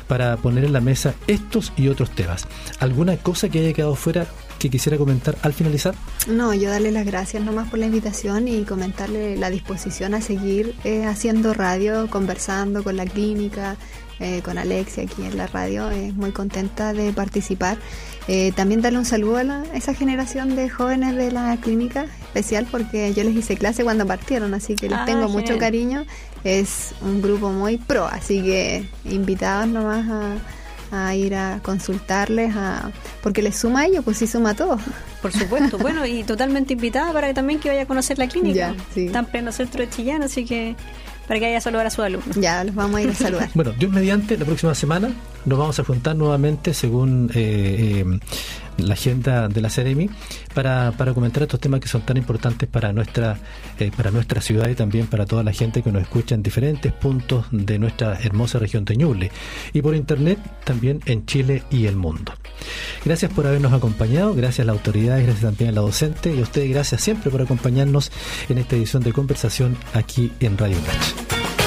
para poner en la mesa estos y otros temas. ¿Alguna cosa que haya quedado fuera que quisiera comentar al finalizar? No, yo darle las gracias nomás por la invitación y comentarle la disposición a seguir haciendo radio, conversando con la clínica, con Alexia aquí en la radio. Muy contenta de participar. También darle un saludo a esa generación de jóvenes de la clínica, especial porque yo les hice clase cuando partieron, así que les tengo mucho cariño. Es un grupo muy pro, así que invitados nomás a ir a consultarles, porque les suma a ellos, pues sí suma a todos. Por supuesto, bueno, y totalmente invitada para que también vaya a conocer la clínica. Ya, sí. Está en pleno centro de Chillán, así que para que vaya a saludar a sus alumnos. Ya, los vamos a ir a saludar. Bueno, Dios mediante, la próxima semana nos vamos a juntar nuevamente según la agenda de la Seremi para comentar estos temas que son tan importantes para nuestra ciudad y también para toda la gente que nos escucha en diferentes puntos de nuestra hermosa región de Ñuble y por internet también en Chile y el mundo. Gracias por habernos acompañado, gracias a las autoridades, gracias también a la docente y a ustedes gracias siempre por acompañarnos en esta edición de conversación aquí en Radio USACH.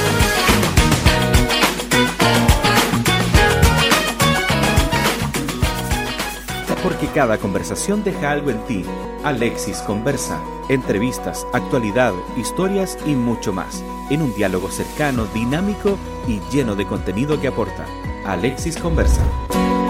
Porque cada conversación deja algo en ti. Alexis Conversa. Entrevistas, actualidad, historias y mucho más. En un diálogo cercano, dinámico y lleno de contenido que aporta. Alexis Conversa.